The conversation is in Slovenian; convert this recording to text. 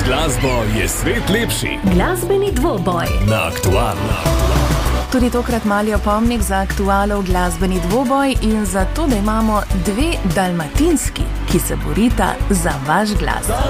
glasbo je svet lepši. Glasbeni dvoboj Na Aktualno. Tudi tokrat mali opomnik za aktualov glasbeni dvoboj in za to, da imamo dve dalmatinski, ki se borita za vaš glas.